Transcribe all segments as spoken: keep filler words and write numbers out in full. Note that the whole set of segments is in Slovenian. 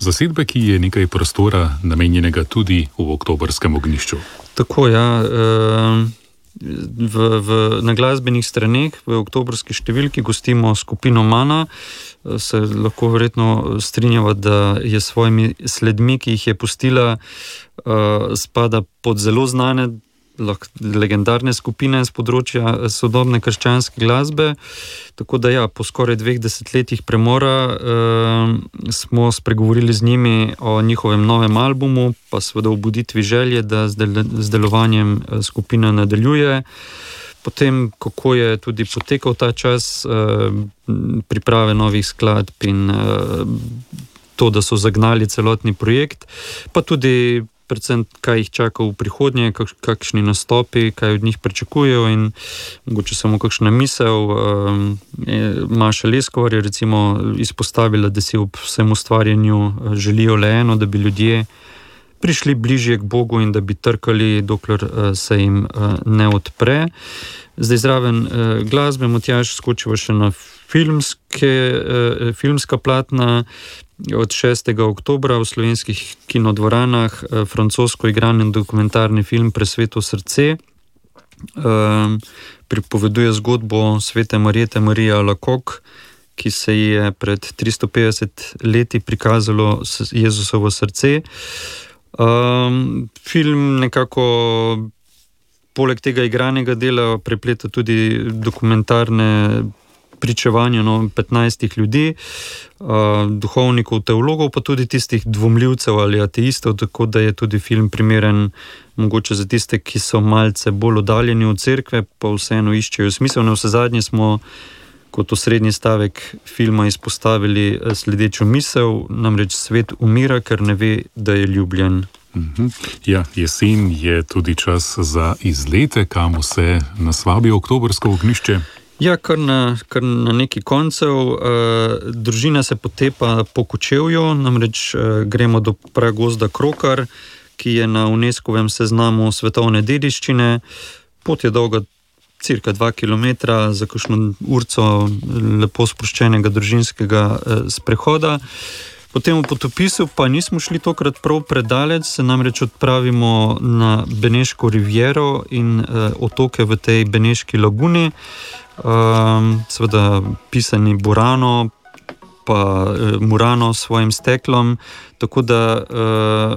zasedbe, ki je nekaj prostora namenjenega tudi v Oktobrskem ognjišču. Tako, ja. V, v, na glasbenih straneh v oktobrski številki gostimo skupino Mana. Se lahko verjetno strinjava, da je s svojimi sledmi, ki jih je pustila, spada pod zelo znane legendarne skupine z področja sodobne krščanske glasbe. Tako da ja, po skoraj dveh desetletjih premora eh, smo spregovorili z njimi o njihovem novem albumu, pa seveda o buditvi želje, da z, del, z delovanjem skupina nadaljuje. Potem, kako je tudi potekal ta čas eh, priprave novih skladb in eh, to, da so zagnali celotni projekt, pa tudi predvsem, kaj jih čaka v prihodnje, kakšni nastopi, kaj od njih pričakujejo in mogoče samo kakšna misel. Maša Leskovar je recimo izpostavila, da si ob vsem ustvarjanju želijo le eno, da bi ljudje prišli bližje k Bogu in da bi trkali, dokler se jim ne odpre. Zdaj zraven glasbe, Matjaž, skočiva še na filmske, filmska platna. Od šestega oktobra v slovenskih kinodvoranah francosko igran dokumentarni film Presveto srce. Pripoveduje zgodbo svete Marjete Marije Alacoque, ki se je pred tristo petdeset leti prikazalo Jezusovo srce. Film nekako poleg tega igranega dela prepleta tudi dokumentarne pričevanje no, petnajstih ljudi, uh, duhovnikov, teologov, pa tudi tistih dvomljivcev ali ateistov, tako da je tudi film primeren mogoče za tiste, ki so malce bolj oddaljeni od cerkve, pa vseeno iščejo smisel. Navsezadnje smo kot osrednji stavek filma izpostavili sledečo misel, namreč svet umira, ker ne ve, da je ljubljen. Mm-hmm. Ja, jesen je tudi čas za izlete, kam vse nas vabi Oktobrsko ognjišče. Ja, kar na, kar na neki koncev. E, družina se potepa po Kočevju, namreč e, gremo do pragozda Krokar, ki je na UNESCO-vem seznamu svetovne dediščine. Pot je dolga cirka dva kilometra za kakšno urco lepo sproščenega družinskega e, sprehoda. Po tem potopisu pa nismo šli tokrat prav predaleč, se namreč odpravimo na Beneško riviero in e, otoke v tej Beneški laguni. Um, seveda pisani Burano pa uh, Murano s svojim steklom, tako da uh,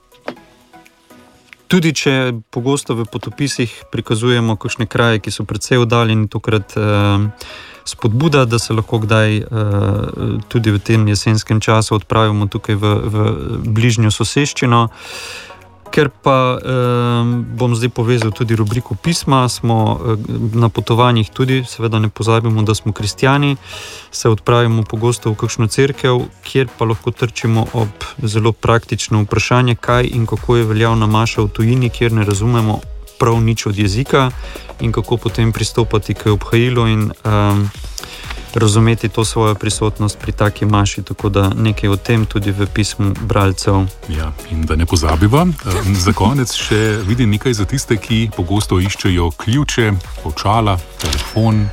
tudi če pogosto v potopisih prikazujemo kakšne kraje, ki so precej oddaljeni, tokrat uh, spodbuda, da se lahko kdaj uh, tudi v tem jesenskem času odpravimo tukaj v, v bližnjo soseščino. Ker pa eh, bom zdaj povezal tudi rubriko pisma, smo eh, na potovanjih tudi, seveda ne pozabimo, da smo kristjani, se odpravimo pogosto v kakšno cerkev, kjer pa lahko trčimo ob zelo praktično vprašanje, kaj in kako je veljavna maša v tujini, kjer ne razumemo prav nič od jezika in kako potem pristopati k obhajilu in eh, razumeti to svojo prisotnost pri taki maši, tako da nekaj o tem tudi v pismu bralcev. Ja, in da ne pozabiva, za konec še vidim nekaj za tiste, ki pogosto iščejo ključe, očala, telefon.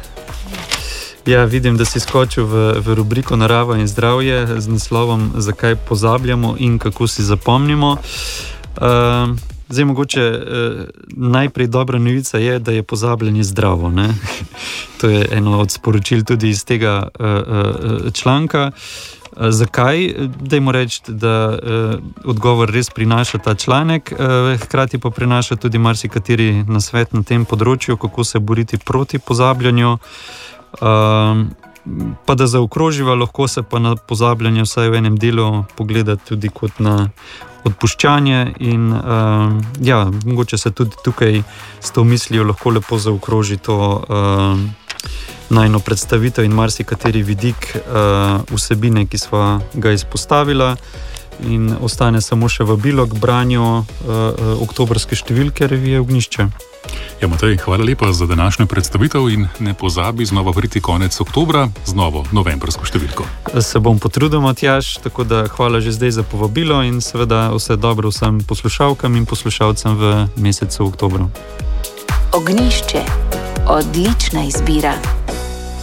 Ja, vidim, da si skočil v, v rubriko Narava in zdravje z naslovom Zakaj pozabljamo in kako si zapomnimo. Uh, Zdaj, mogoče eh, najprej dobra novica je, da je pozabljanje zdravo. Ne? To je eno od sporočil tudi iz tega eh, eh, članka. Eh, zakaj? Dajmo reči, da eh, odgovor res prinaša ta članek, eh, hkrati pa prinaša tudi marsikateri nasvet na tem področju, kako se boriti proti pozabljanju. Eh, pa da zaokroživa, lahko se pa na pozabljanje vsaj v enem delu pogleda tudi kot na odpuščanje in uh, ja, mogoče se tudi tukaj s to mislijo lahko lepo zaokroži to uh, najno predstavitev in marsikateri vidik uh, vsebine, ki sva ga izpostavila. In ostane samo še vabilo k branju uh, uh, oktobrske številke revije Ognjišče. Ja, Matej, hvala lepa za današnjo predstavitev in ne pozabi znova priti konec oktobra z novo novembrsko številko. Se bom potrudil, Matjaž, tako da hvala že zdaj za povabilo in seveda vse dobro vsem poslušalkam in poslušalcem v mesecu oktobru. Ognjišče. Odlična izbira.